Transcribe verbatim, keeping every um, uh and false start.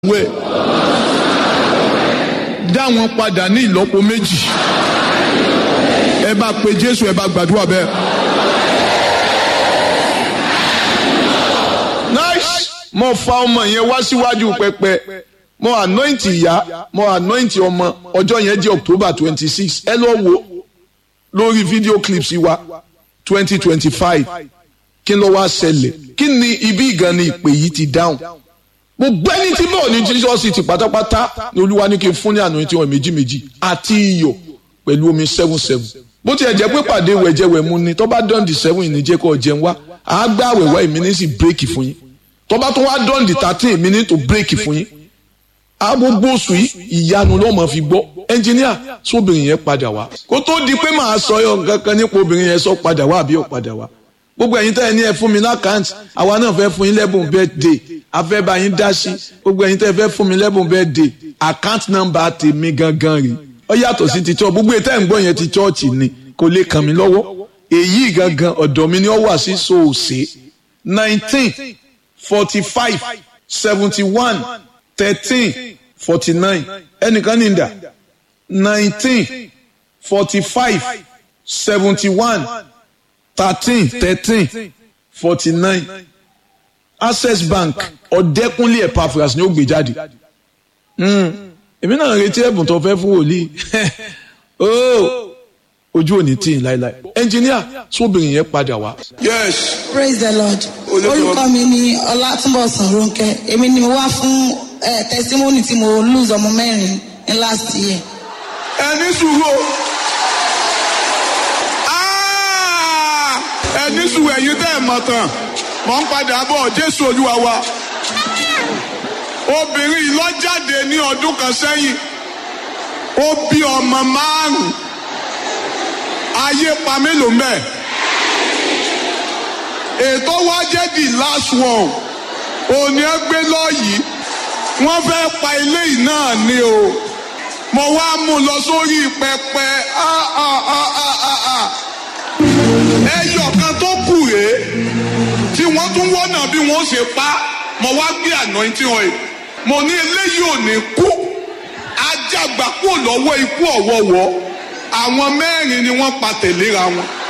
wẹ̀ dá wọn padà ní ìlọ́po méjì ẹ bá pe Jésù ẹ bá gbàdúrà bẹ́ẹ̀. nice mo fa ọmọ yẹn wá síwájú pẹpẹ mo anoint ìyá mo anoint ọmọ ọjọ́ yẹn jẹ́ October twenty six ẹ lọ wo lórí video clips wa twenty twenty five kí ló wá ṣẹlẹ̀ kí ni ibi ìgan ni ìpè yìí ti dáhùn gbogbo ẹni tí bọ̀ ní Jesus ti pátápátá ní Olúwa ní kí n fún ní àná tí wọn méjì méjì àti iyọ̀ pẹ̀lú omi seven seven bó tiẹ̀ jẹ́ pé pàdé wẹ̀jẹ̀wẹ̀mu ni tó bá dán di seven ní jẹ́ kó jẹun wá àá gbá àwẹ̀wá èmi ní sì bírèkì fún yín tó bá tó wá dán di thirteen èmi ní tó bírèkì fún yín àá gbogbo oṣù yìí ìyanu ló máa fi gbọ́ ẹnjìníà sóbìnrin yẹn padà wá kó tó di pé màá sọ yọ kankan nípa obìnrin yẹn sọ padà wá àbí ó padà wá gbogbo ẹ̀yin tẹ́ ẹ ní ẹ fún mi lákàntì àwa náà fẹ́ fún yín lẹ́bùn birthday afẹ́ bá yín dá sí gbogbo ẹ̀yin tẹ́ ẹ fẹ́ fún mi lẹ́bùn birthday account number tèmi gangan rè ó yàtọ̀ sí ti church gbogbo ètò ẹ̀ ń gbọ́ yẹn ti church ni kò lè kàn mí lọ́wọ́ èyí gangan ọ̀dọ̀ mi ni ó wà sí soòsè nineteen forty five seventy one thirteen forty nine ẹnìkan ní ìdá nineteen forty five seventy one thirteen thirteen forty nine Access Bank Ọ̀dẹ́kúnlé Epaphras ni ó gbé jáde èmi náà retí ẹ̀bùn tó fẹ́ fún wòlíì ojú òní tí ì láéláé ẹnjìníà sóbìnrin yẹn padà wá. yes. praise the lord orúkọ mi ni Ọlátúnbọ̀sún Rónkẹ́ èmi ni mo wá fún testimony tí mo lose ọmọ mẹ́rin ní last year. ẹni sùúrù ẹni sùúrù ẹ̀yin tẹ́ ẹ̀ mọ̀ tán mọ̀ ń padà bọ̀ Jésù Olúwa wa obìnrin yìí ló jáde ní ọdún kan sẹ́yìn ó bí ọmọ márùn-ún ayé pa mélòó mẹ́ ètò wá jẹ́ the last one òní ẹ gbé lọ́yìí wọ́n fẹ́ pa ilé yìí náà ni o mo wá mú lọ sórí pẹpẹ ẹyọ kan tó kù rèé tí wọ́n tún wọ́nà bí wọ́n ṣe pa mo wá gbé anointing oil mo ní eléyìí ò ní kú ajá gbà kúrò lọ́wọ́ ikú ọ̀wọ́wọ́ àwọn mẹ́rin ni wọ́n pa tẹ̀léra wọn.